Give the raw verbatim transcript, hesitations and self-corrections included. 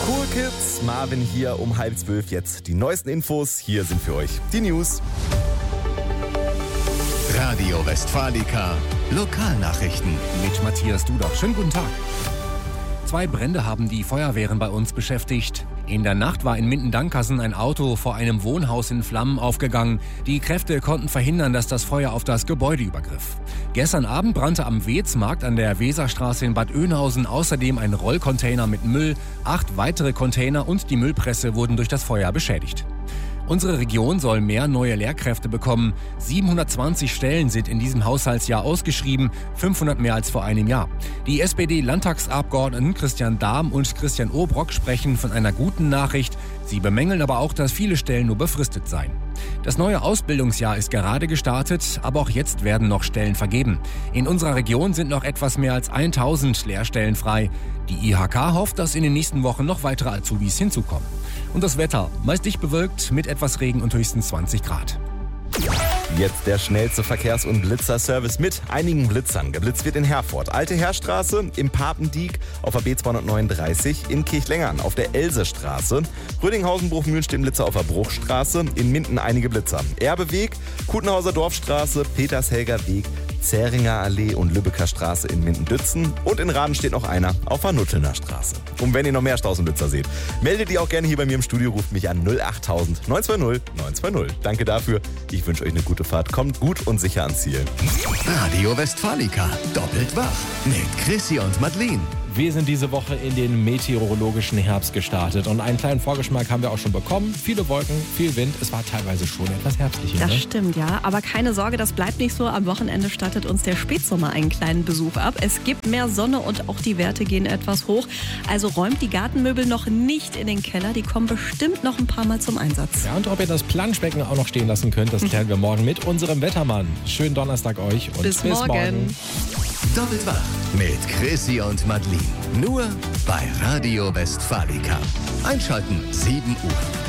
Cool Kids, Marvin hier um halb zwölf jetzt. Die neuesten Infos, hier sind für euch die News. Radio Westfalica, Lokalnachrichten. Mit Matthias Duda. Schönen guten Tag. Zwei Brände haben die Feuerwehren bei uns beschäftigt. In der Nacht war in Minden-Dankersen ein Auto vor einem Wohnhaus in Flammen aufgegangen. Die Kräfte konnten verhindern, dass das Feuer auf das Gebäude übergriff. Gestern Abend brannte am Weedsmarkt an der Weserstraße in Bad Oeynhausen außerdem ein Rollcontainer mit Müll. Acht weitere Container und die Müllpresse wurden durch das Feuer beschädigt. Unsere Region soll mehr neue Lehrkräfte bekommen. siebenhundertzwanzig Stellen sind in diesem Haushaltsjahr ausgeschrieben, fünfhundert mehr als vor einem Jahr. Die S P D-Landtagsabgeordneten Christian Dahm und Christian Obrock sprechen von einer guten Nachricht. Sie bemängeln aber auch, dass viele Stellen nur befristet seien. Das neue Ausbildungsjahr ist gerade gestartet, aber auch jetzt werden noch Stellen vergeben. In unserer Region sind noch etwas mehr als tausend Lehrstellen frei. Die I H K hofft, dass in den nächsten Wochen noch weitere Azubis hinzukommen. Und das Wetter, meist dicht bewölkt mit etwas Regen und höchstens zwanzig Grad. Jetzt der schnellste Verkehrs- und Blitzerservice mit einigen Blitzern. Geblitzt wird in Herford, Alte Heerstraße, im Papendiek, auf der B zweihundertneununddreißig, in Kirchlengern, auf der Elsestraße, Rödinghausen-Bruchmühlen stehen Blitzer auf der Bruchstraße, in Minden einige Blitzer. Erbeweg, Kutenhauser Dorfstraße, Petershelger Weg, Zähringer Allee und Lübecker Straße in Minden-Dützen und in Raden steht noch einer auf der Nuttelner Straße. Und wenn ihr noch mehr Staus und Blitzer seht, meldet ihr auch gerne hier bei mir im Studio, ruft mich an null acht tausend neun zwei null neun zwei null. Danke dafür, ich wünsche euch eine gute Fahrt, kommt gut und sicher ans Ziel. Radio Westfalica, doppelt wach mit Chrissy und Madeline. Wir sind diese Woche in den meteorologischen Herbst gestartet und einen kleinen Vorgeschmack haben wir auch schon bekommen. Viele Wolken, viel Wind, es war teilweise schon etwas herbstlicher. Das ne? stimmt, ja. Aber keine Sorge, das bleibt nicht so. Am Wochenende startet uns der Spätsommer einen kleinen Besuch ab. Es gibt mehr Sonne und auch die Werte gehen etwas hoch. Also räumt die Gartenmöbel noch nicht in den Keller. Die kommen bestimmt noch ein paar Mal zum Einsatz. Ja, und ob ihr das Planschbecken auch noch stehen lassen könnt, das klären wir morgen mit unserem Wettermann. Schönen Donnerstag euch und bis, bis morgen. morgen. Doppelt wach mit Chrissy und Madeline. Nur bei Radio Westfalica. Einschalten sieben Uhr.